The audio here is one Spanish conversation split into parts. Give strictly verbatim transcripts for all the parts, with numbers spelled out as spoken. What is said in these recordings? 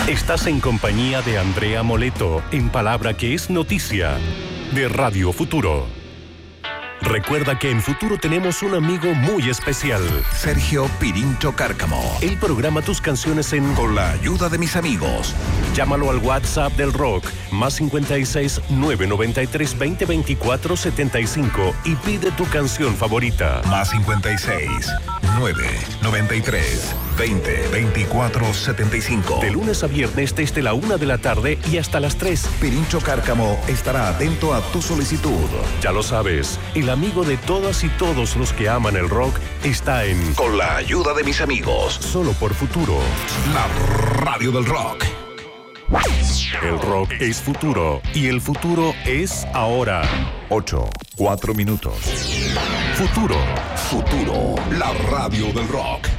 Estás en compañía de Andrea Moleto en Palabra que es Noticia, de Radio Futuro. Recuerda que en Futuro tenemos un amigo muy especial. Sergio Pirincho Cárcamo. Él programa tus canciones en Con la ayuda de mis amigos. Llámalo al WhatsApp del rock, más cincuenta y seis, nueve noventa y tres, veinte, veinticuatro, setenta y cinco y pide tu canción favorita. Más cincuenta y seis, nueve noventa y tres, veinte, veinticuatro, setenta y cinco. De lunes a viernes desde la una de la tarde y hasta las tres. Pirincho Cárcamo estará atento a tu solicitud. Ya lo sabes, el amigo de todas y todos los que aman el rock está en Con la ayuda de mis amigos. Solo por Futuro. La radio del rock. El rock es futuro y el futuro es ahora. Ocho, cuatro minutos. Futuro. Futuro, la radio del rock.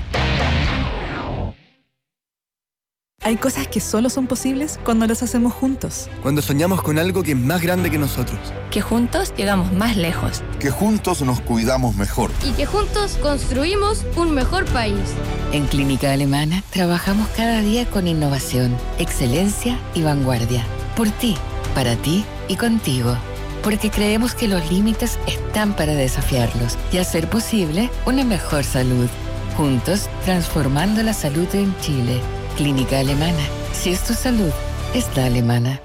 Hay cosas que solo son posibles cuando las hacemos juntos. Cuando soñamos con algo que es más grande que nosotros. Que juntos llegamos más lejos. Que juntos nos cuidamos mejor. Y que juntos construimos un mejor país. En Clínica Alemana trabajamos cada día con innovación, excelencia y vanguardia. Por ti, para ti y contigo. Porque creemos que los límites están para desafiarlos y hacer posible una mejor salud. Juntos, transformando la salud en Chile. Clínica Alemana. Si es tu salud, es la alemana.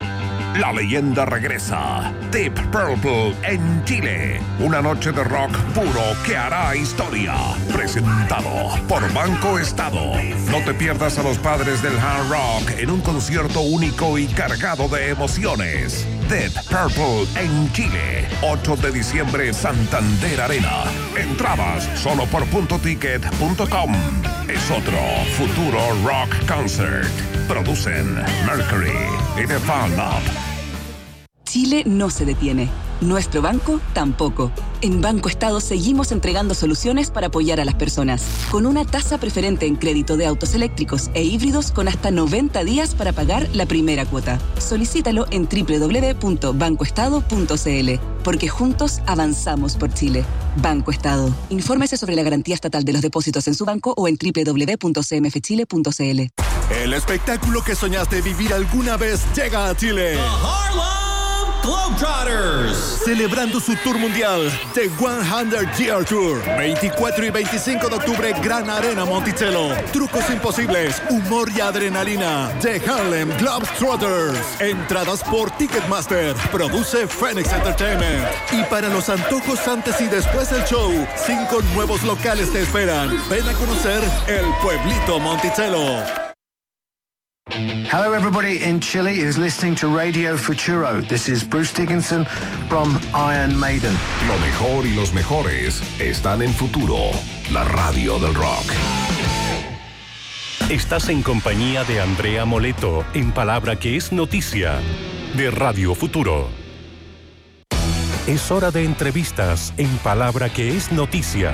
La leyenda regresa. Deep Purple en Chile. Una noche de rock puro que hará historia. Presentado por Banco Estado. No te pierdas a los padres del hard rock en un concierto único y cargado de emociones. Deep Purple en Chile. ocho de diciembre, Santander Arena. Entradas solo por punto ticket punto com. Es otro Futuro Rock Concert. Producen Mercury y The Fan Up. Chile no se detiene. Nuestro banco tampoco. En Banco Estado seguimos entregando soluciones para apoyar a las personas. Con una tasa preferente en crédito de autos eléctricos e híbridos con hasta noventa días para pagar la primera cuota. Solicítalo en doble u doble u doble u punto banco estado punto c l. Porque juntos avanzamos por Chile. Banco Estado. Infórmese sobre la garantía estatal de los depósitos en su banco o en doble u doble u doble u punto c m f chile punto c l. El espectáculo que soñaste vivir alguna vez llega a Chile. The Harlem Globetrotters. Celebrando su tour mundial, The cien Year Tour. veinticuatro y veinticinco de octubre, Gran Arena Monticello. Trucos imposibles, humor y adrenalina. The Harlem Globetrotters. Entradas por Ticketmaster. Produce Phoenix Entertainment. Y para los antojos antes y después del show, cinco nuevos locales te esperan. Ven a conocer el pueblito Monticello. Hello, everybody in Chile who's listening to Radio Futuro. This is Bruce Dickinson from Iron Maiden. Lo mejor y los mejores están en Futuro, la radio del rock. Estás en compañía de Andrea Moleto en Palabra que es Noticia, de Radio Futuro. Es hora de entrevistas en Palabra que es Noticia.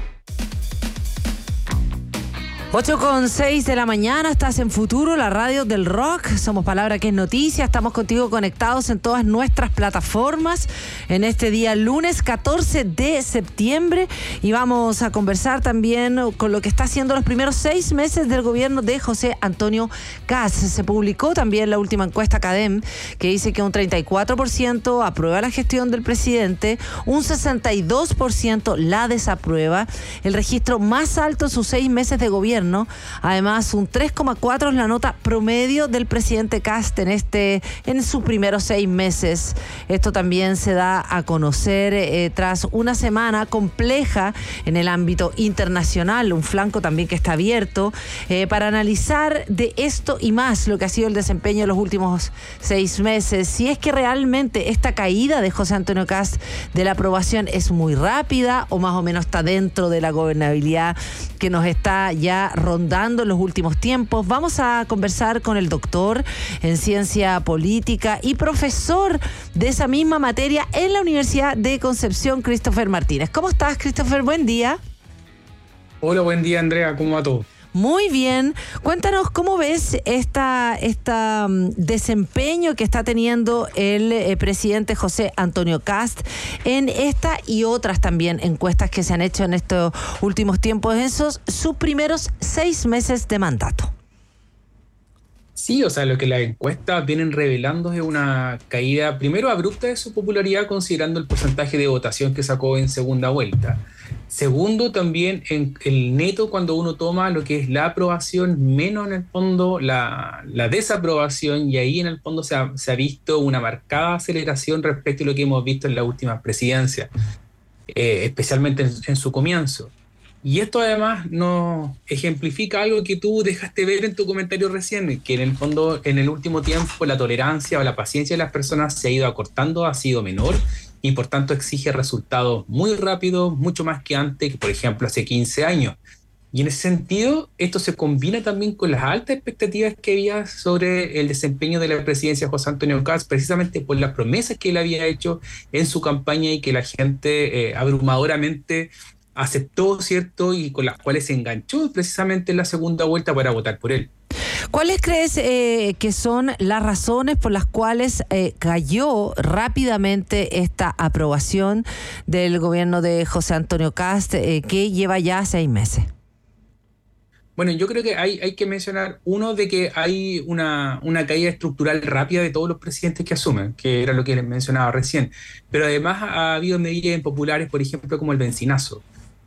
ocho con seis de la mañana, estás en Futuro, la radio del rock. Somos Palabra que es Noticia, estamos contigo conectados en todas nuestras plataformas en este día lunes catorce de septiembre y vamos a conversar también con lo que está haciendo los primeros seis meses del gobierno de José Antonio Kast. Se publicó también la última encuesta CADEM que dice que un treinta y cuatro por ciento aprueba la gestión del presidente, un sesenta y dos por ciento la desaprueba, el registro más alto en sus seis meses de gobierno. Además, un tres coma cuatro es la nota promedio del presidente Kast en este en sus primeros seis meses. Esto también se da a conocer eh, tras una semana compleja en el ámbito internacional, un flanco también que está abierto eh, para analizar de esto y más lo que ha sido el desempeño de los últimos seis meses. Si es que realmente esta caída de José Antonio Kast de la aprobación es muy rápida o más o menos está dentro de la gobernabilidad que nos está ya rondando en los últimos tiempos. Vamos a conversar con el doctor en ciencia política y profesor de esa misma materia en la Universidad de Concepción, Christopher Martínez. ¿Cómo estás, Christopher? Buen día. Hola, buen día, Andrea. ¿Cómo va todo? Muy bien. Cuéntanos cómo ves esta, esta um, desempeño que está teniendo el eh, presidente José Antonio Kast en esta y otras también encuestas que se han hecho en estos últimos tiempos, en esos sus primeros seis meses de mandato. Sí, o sea, lo que las encuestas vienen revelando es una caída, primero, abrupta de su popularidad, considerando el porcentaje de votación que sacó en segunda vuelta. Segundo, también en el neto, cuando uno toma lo que es la aprobación, menos en el fondo la, la desaprobación, y ahí en el fondo se ha, se ha visto una marcada aceleración respecto a lo que hemos visto en las últimas presidencias, eh, especialmente en, en su comienzo. Y esto además nos ejemplifica algo que tú dejaste ver en tu comentario recién, que en el fondo, en el último tiempo, la tolerancia o la paciencia de las personas se ha ido acortando, ha sido menor, y por tanto exige resultados muy rápidos, mucho más que antes, que por ejemplo hace quince años. Y en ese sentido, esto se combina también con las altas expectativas que había sobre el desempeño de la presidencia de José Antonio Kast, precisamente por las promesas que él había hecho en su campaña y que la gente eh, abrumadoramente aceptó, ¿cierto? Y con las cuales se enganchó precisamente en la segunda vuelta para votar por él. ¿Cuáles crees eh, que son las razones por las cuales eh, cayó rápidamente esta aprobación del gobierno de José Antonio Kast, eh, que lleva ya seis meses? Bueno, yo creo que hay, hay que mencionar, uno, de que hay una, una caída estructural rápida de todos los presidentes que asumen, que era lo que les mencionaba recién. Pero además ha habido medidas impopulares, por ejemplo, como el bencinazo.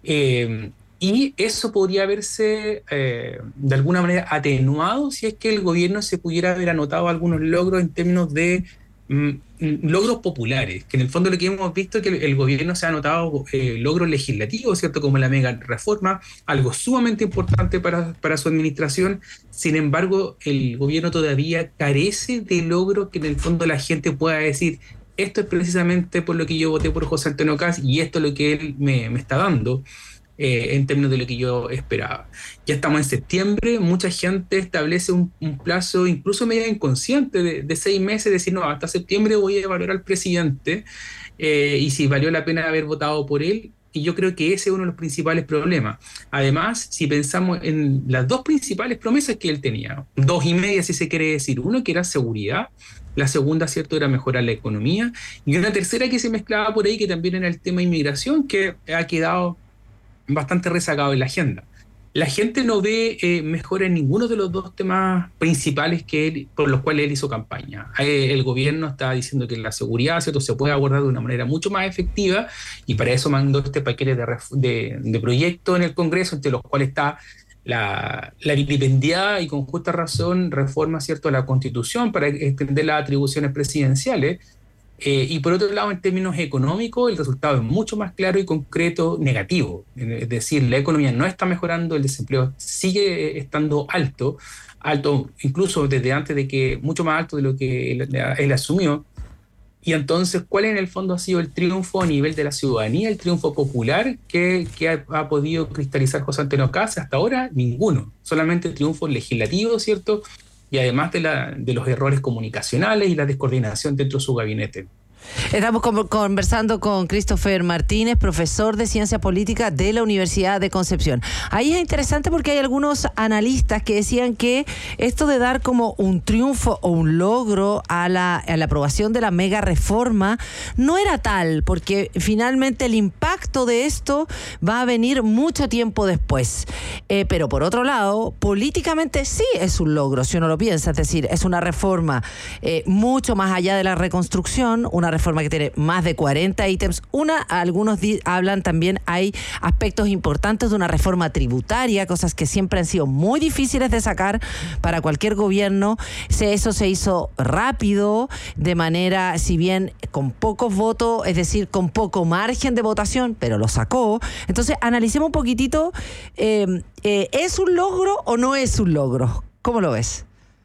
Eh, y eso podría haberse eh, de alguna manera atenuado si es que el gobierno se pudiera haber anotado algunos logros en términos de mm, logros populares, que en el fondo lo que hemos visto es que el, el gobierno se ha anotado eh, logros legislativos, ¿cierto? Como la mega reforma, algo sumamente importante para, para su administración. Sin embargo, el gobierno todavía carece de logros que en el fondo la gente pueda decir: esto es precisamente por lo que yo voté por José Antonio Kast y esto es lo que él me, me está dando, eh, en términos de lo que yo esperaba. Ya estamos en septiembre, mucha gente establece un, un plazo incluso medio inconsciente de, de seis meses, decir, no, hasta septiembre voy a evaluar al presidente eh, y si valió la pena haber votado por él. Y yo creo que ese es uno de los principales problemas. Además, si pensamos en las dos principales promesas que él tenía, dos y media si se quiere decir, uno que era seguridad, la segunda, cierto, era mejorar la economía, y una tercera que se mezclaba por ahí, que también era el tema de inmigración, que ha quedado bastante rezagado en la agenda. La gente no ve eh, mejora en ninguno de los dos temas principales que él, por los cuales él hizo campaña. Eh, el gobierno está diciendo que la seguridad, ¿cierto?, se puede abordar de una manera mucho más efectiva, y para eso mandó este paquete de, de, de proyectos en el Congreso, entre los cuales está la, la vilipendiada y con justa razón reforma, ¿cierto?, a la Constitución para extender las atribuciones presidenciales. Eh, y por otro lado, en términos económicos, el resultado es mucho más claro y concreto, negativo. Es decir, la economía no está mejorando, el desempleo sigue estando alto, alto incluso desde antes de que, mucho más alto de lo que él, él asumió. Y entonces, ¿cuál en el fondo ha sido el triunfo a nivel de la ciudadanía, el triunfo popular que, que ha, ha podido cristalizar José Antonio Kast? Hasta ahora, ninguno. Solamente triunfos legislativos, ¿cierto? Y además de, la, de los errores comunicacionales y la descoordinación dentro de su gabinete. Estamos conversando con Christopher Martínez, profesor de Ciencia Política de la Universidad de Concepción. Ahí es interesante porque hay algunos analistas que decían que esto de dar como un triunfo o un logro a la, a la aprobación de la mega reforma no era tal, porque finalmente el impacto de esto va a venir mucho tiempo después. Eh, pero por otro lado, políticamente sí es un logro, si uno lo piensa, es decir, es una reforma eh, mucho más allá de la reconstrucción, una reforma que tiene más de cuarenta ítems. Una, algunos di- hablan también, hay aspectos importantes de una reforma tributaria, cosas que siempre han sido muy difíciles de sacar para cualquier gobierno. Se, eso se hizo rápido, de manera, si bien con pocos votos, es decir, con poco margen de votación, pero lo sacó. Entonces, analicemos un poquitito, eh, eh, ¿es un logro o no es un logro? ¿Cómo lo ves?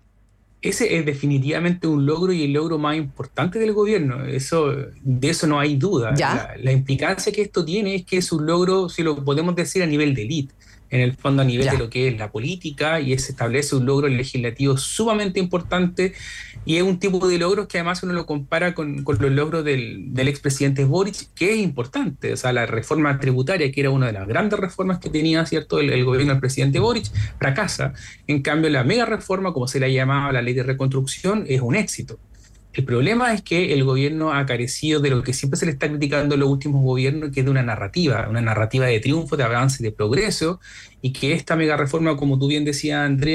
Ese es definitivamente un logro y el logro más importante del gobierno. Eso, de eso no hay duda. La, la implicancia que esto tiene es que es un logro, si lo podemos decir, a nivel de élite, en el fondo a nivel ya. de lo que es la política, y se establece un logro legislativo sumamente importante, y es un tipo de logros que además uno lo compara con, con los logros del, del expresidente Boric, que es importante. O sea, la reforma tributaria, que era una de las grandes reformas que tenía, ¿cierto?, el, el gobierno del presidente Boric, fracasa. En cambio, la mega reforma, como se la llamaba la ley de reconstrucción, es un éxito. El problema es que el gobierno ha carecido de lo que siempre se le está criticando en los últimos gobiernos, que es de una narrativa, una narrativa de triunfo, de avance, de progreso, y que esta mega reforma, como tú bien decías, Andrea,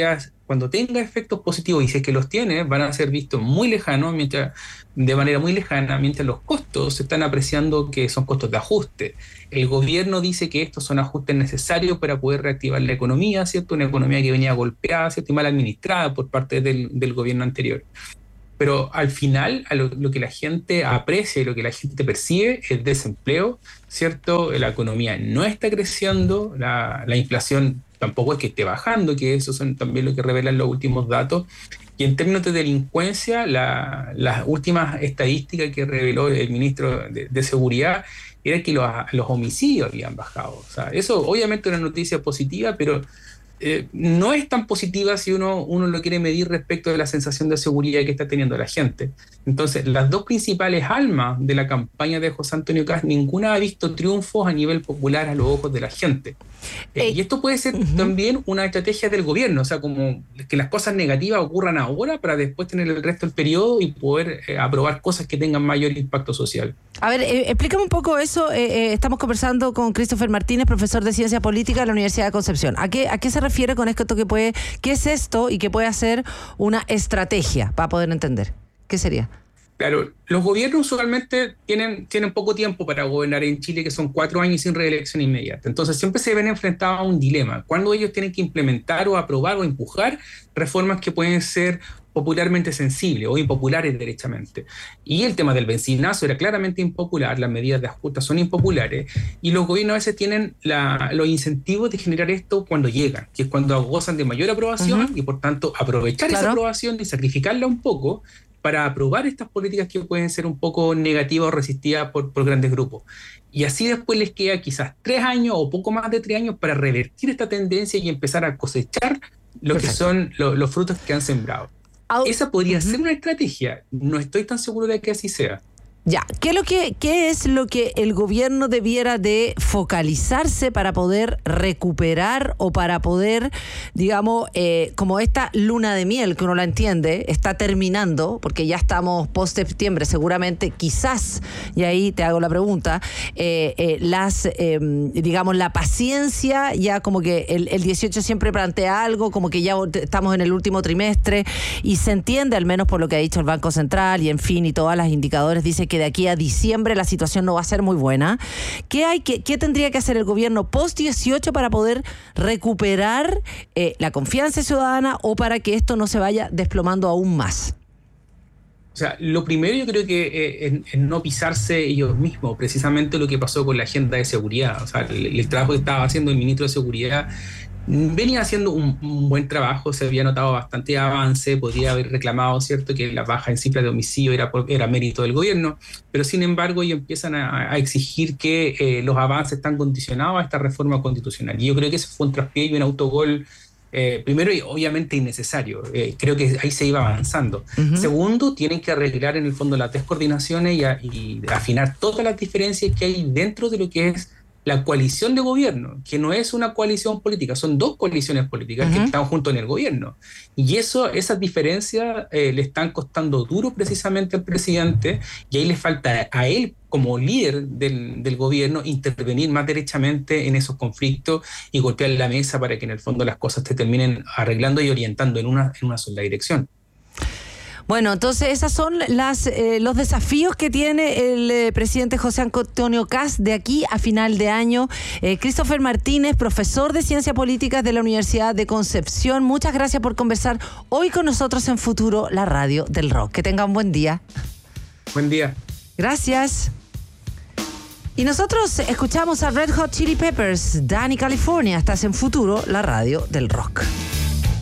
cuando tenga efectos positivos, y si es que los tiene, van a ser vistos muy lejanos, mientras, de manera muy lejana, mientras los costos se están apreciando que son costos de ajuste. El gobierno dice que estos son ajustes necesarios para poder reactivar la economía, ¿cierto? Una economía que venía golpeada, ¿cierto? Y mal administrada por parte del, del gobierno anterior. Pero al final, a lo, lo que la gente aprecia y lo que la gente percibe es desempleo, ¿cierto? La economía no está creciendo, la, la inflación tampoco es que esté bajando, que eso son también lo que revelan los últimos datos. Y en términos de delincuencia, la, las últimas estadísticas que reveló el ministro de, de Seguridad era que los, los homicidios habían bajado. O sea, eso obviamente es una noticia positiva, pero Eh, no es tan positiva si uno, uno lo quiere medir respecto de la sensación de seguridad que está teniendo la gente. Entonces, las dos principales almas de la campaña de José Antonio Kast, ninguna ha visto triunfos a nivel popular a los ojos de la gente. Eh, y esto puede ser uh-huh. también una estrategia del gobierno, o sea, como que las cosas negativas ocurran ahora para después tener el resto del periodo y poder eh, aprobar cosas que tengan mayor impacto social. A ver, eh, explícame un poco eso. Eh, eh, estamos conversando con Christopher Martínez, profesor de Ciencia Política de la Universidad de Concepción. ¿A qué, a qué se refiere con esto que puede, qué es esto y que puede hacer una estrategia para poder entender? ¿Qué sería? Claro, los gobiernos usualmente tienen, tienen poco tiempo para gobernar en Chile, que son cuatro años sin reelección inmediata. Entonces siempre se ven enfrentados a un dilema. Cuando ellos tienen que implementar o aprobar o empujar reformas que pueden ser popularmente sensibles o impopulares derechamente. Y el tema del bencinazo era claramente impopular, las medidas de ajuste son impopulares, y los gobiernos a veces tienen la, los incentivos de generar esto cuando llegan, que es cuando gozan de mayor aprobación uh-huh. y por tanto aprovechar claro. esa aprobación y sacrificarla un poco para aprobar estas políticas que pueden ser un poco negativas o resistidas por, por grandes grupos. Y así después les queda quizás tres años o poco más de tres años para revertir esta tendencia y empezar a cosechar lo Perfecto. que son lo, los frutos que han sembrado. Esa podría uh-huh. ser una estrategia. No estoy tan seguro de que así sea. Ya, ¿qué es lo que, qué es lo que el gobierno debiera de focalizarse para poder recuperar o para poder, digamos, eh, como esta luna de miel, que uno la entiende, está terminando, porque ya estamos post-septiembre, seguramente, quizás, y ahí te hago la pregunta, eh, eh, las, eh, digamos, la paciencia, ya como que el, el dieciocho siempre plantea algo, como que ya estamos en el último trimestre, y se entiende, al menos por lo que ha dicho el Banco Central, y en fin, y todos los indicadores, dice que de aquí a diciembre la situación no va a ser muy buena. ¿Qué hay que, qué tendría que hacer el gobierno post dieciocho para poder recuperar eh, la confianza ciudadana o para que esto no se vaya desplomando aún más? O sea, lo primero yo creo que eh, es, es no pisarse ellos mismos, precisamente lo que pasó con la agenda de seguridad. O sea, el, el trabajo que estaba haciendo el ministro de Seguridad venía haciendo un, un buen trabajo, se había notado bastante avance, podría haber reclamado, ¿cierto?, que la baja en cifras de homicidio era, por, era mérito del gobierno, pero sin embargo ellos empiezan a, a exigir que eh, los avances están condicionados a esta reforma constitucional. Y yo creo que ese fue un traspié y un autogol, eh, primero y obviamente innecesario. Eh, creo que ahí se iba avanzando. Uh-huh. Segundo, tienen que arreglar en el fondo las descoordinaciones y, a, y afinar todas las diferencias que hay dentro de lo que es la coalición de gobierno, que no es una coalición política, son dos coaliciones políticas uh-huh. que están juntos en el gobierno. Y eso, esas diferencias eh, le están costando duro precisamente al presidente, y ahí le falta a él, como líder del, del gobierno, intervenir más derechamente en esos conflictos y golpear la mesa para que en el fondo las cosas se terminen arreglando y orientando en una, en una sola dirección. Bueno, entonces esos son las, eh, los desafíos que tiene el eh, presidente José Antonio Kast de aquí a final de año. Eh, Christopher Martínez, profesor de Ciencia Políticas de la Universidad de Concepción, muchas gracias por conversar hoy con nosotros en Futuro, la radio del rock. Que tenga un buen día. Buen día. Gracias. Y nosotros escuchamos a Red Hot Chili Peppers, Danny California. Estás en Futuro, la radio del rock.